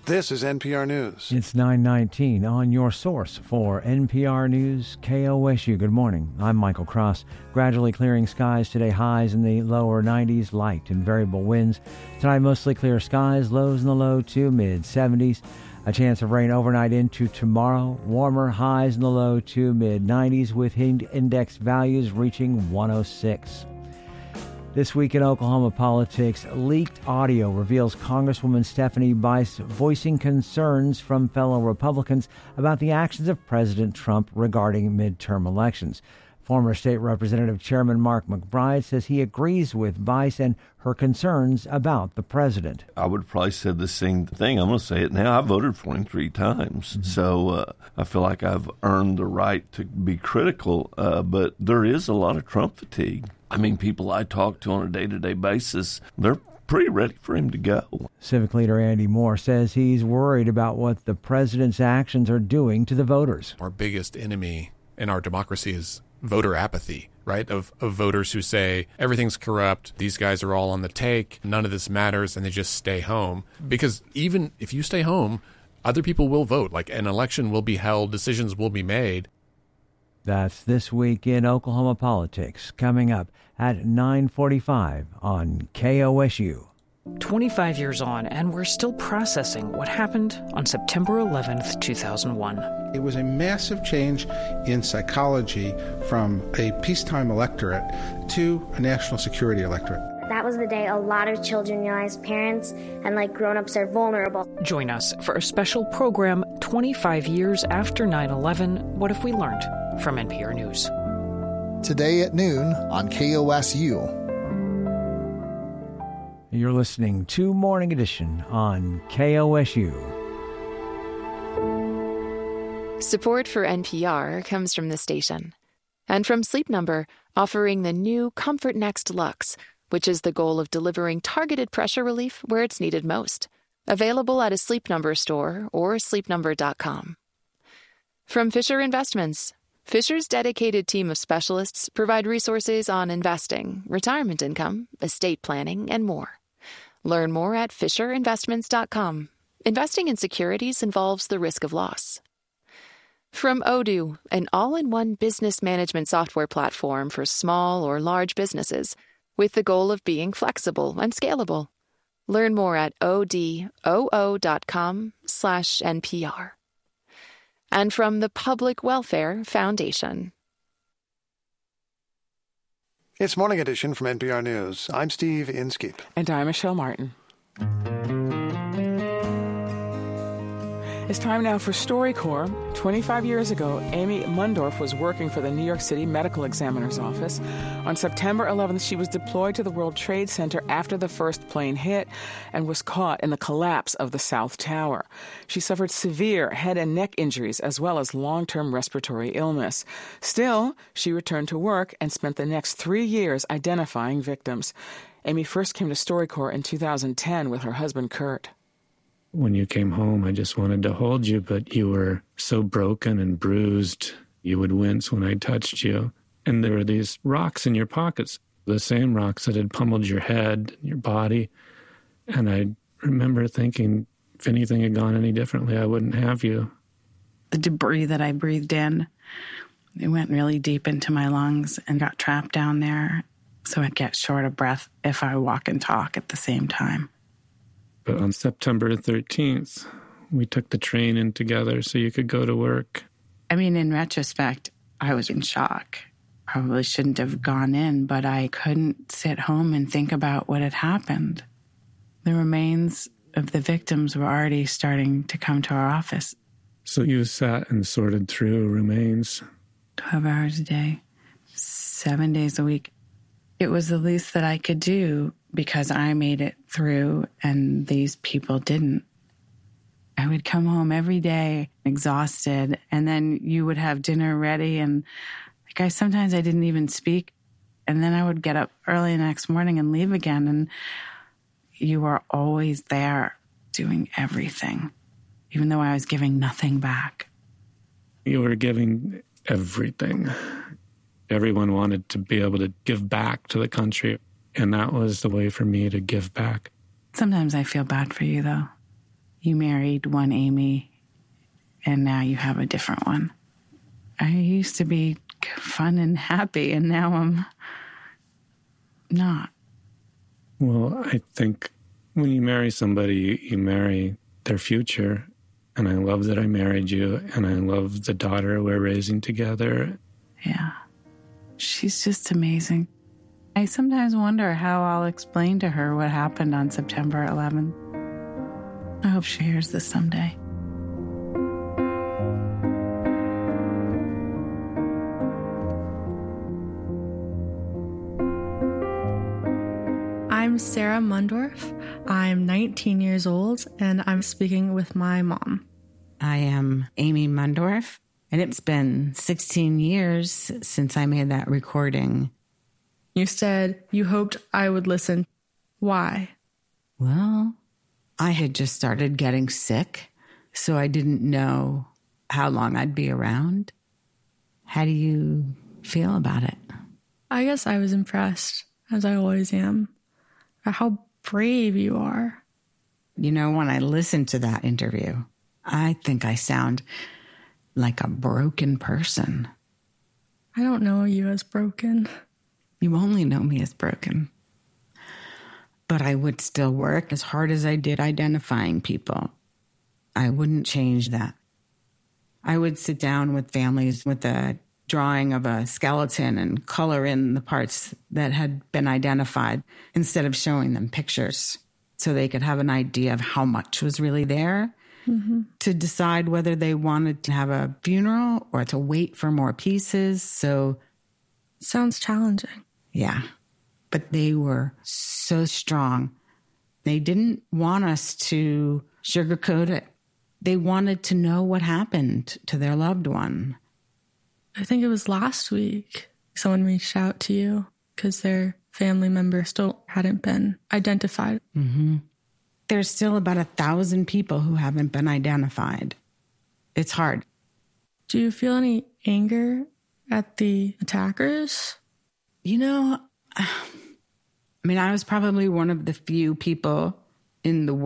This is NPR News. It's 9:19 on your source for NPR News, KOSU. Good morning. I'm Michael Cross. Gradually clearing skies today, highs in the lower 90s, light and variable winds. Tonight, mostly clear skies, lows in the low to mid-70s. A chance of rain overnight into tomorrow. Warmer highs in the low to mid-90s with heat index values reaching 106. This week in Oklahoma politics, leaked audio reveals Congresswoman Stephanie Bice voicing concerns from fellow Republicans about the actions of President Trump regarding midterm elections. Former State Representative Chairman Mark McBride says he agrees with Bice and her concerns about the president. I would have probably said the same thing. I'm going to say it now. I voted for him 3 times. So I feel like I've earned the right to be critical, but there is a lot of Trump fatigue. I mean, people I talk to on a day-to-day basis, they're pretty ready for him to go. Civic leader Andy Moore says he's worried about what the president's actions are doing to the voters. Our biggest enemy in our democracy is voter apathy, right? Of voters who say everything's corrupt, these guys are all on the take, none of this matters, and they just stay home. Because even if you stay home, other people will vote. Like, an election will be held, decisions will be made. That's This Week in Oklahoma Politics, coming up at 9:45 on KOSU. 25 years on, and we're still processing what happened on September 11th, 2001. It was a massive change in psychology from a peacetime electorate to a national security electorate. That was the day a lot of children realized parents and grown-ups are vulnerable. Join us for a special program 25 years after 9/11, What If We Learned? From NPR News. Today at noon on KOSU. You're listening to Morning Edition on KOSU. Support for NPR comes from the station and from Sleep Number, offering the new Comfort Next Luxe, which is the goal of delivering targeted pressure relief where it's needed most. Available at a Sleep Number store or sleepnumber.com. From Fisher Investments, Fisher's dedicated team of specialists provide resources on investing, retirement income, estate planning, and more. Learn more at FisherInvestments.com. Investing in securities involves the risk of loss. From Odoo, an all-in-one business management software platform for small or large businesses, with the goal of being flexible and scalable. Learn more at odoo.com/NPR. And from the Public Welfare Foundation. It's Morning Edition from NPR News. I'm Steve Inskeep. And I'm Michelle Martin. It's time now for StoryCorps. 25 years ago, Amy Mundorf was working for the New York City Medical Examiner's Office. On September 11th, she was deployed to the World Trade Center after the first plane hit and was caught in the collapse of the South Tower. She suffered severe head and neck injuries as well as long-term respiratory illness. Still, she returned to work and spent the next 3 years identifying victims. Amy first came to StoryCorps in 2010 with her husband, Kurt. When you came home, I just wanted to hold you, but you were so broken and bruised. You would wince when I touched you. And there were these rocks in your pockets, the same rocks that had pummeled your head, your body. And I remember thinking, if anything had gone any differently, I wouldn't have you. The debris that I breathed in, it went really deep into my lungs and got trapped down there. So I'd get short of breath if I walk and talk at the same time. But on September 13th, we took the train in together so you could go to work. I mean, in retrospect, I was in shock. Probably shouldn't have gone in, but I couldn't sit home and think about what had happened. The remains of the victims were already starting to come to our office. So you sat and sorted through remains? 12 hours a day, 7 days a week. It was the least that I could do because I made it through and these people didn't. I would come home every day exhausted, and then you would have dinner ready, and sometimes I didn't even speak, and then I would get up early the next morning and leave again, and you were always there doing everything, even though I was giving nothing back. You were giving everything. Everyone wanted to be able to give back to the country, and that was the way for me to give back. Sometimes I feel bad for you, though. You married one Amy, and now you have a different one. I used to be fun and happy, and now I'm not. Well, I think when you marry somebody, you marry their future. And I love that I married you, and I love the daughter we're raising together. Yeah. She's just amazing. I sometimes wonder how I'll explain to her what happened on September 11th. I hope she hears this someday. I'm Sarah Mundorf. I'm 19 years old, and I'm speaking with my mom. I am Amy Mundorf, and it's been 16 years since I made that recording. You said you hoped I would listen. Why? Well, I had just started getting sick, so I didn't know how long I'd be around. How do you feel about it? I guess I was impressed, as I always am, at how brave you are. You know, when I listen to that interview, I think I sound like a broken person. I don't know you as broken. You only know me as broken. But I would still work as hard as I did identifying people. I wouldn't change that. I would sit down with families with a drawing of a skeleton and color in the parts that had been identified instead of showing them pictures so they could have an idea of how much was really there to decide whether they wanted to have a funeral or to wait for more pieces. So sounds challenging. Yeah. But they were so strong. They didn't want us to sugarcoat it. They wanted to know what happened to their loved one. I think it was last week someone reached out to you because their family member still hadn't been identified. Mm-hmm. There's still about 1,000 people who haven't been identified. It's hard. Do you feel any anger at the attackers? You know, I mean, I was probably one of the few people in the world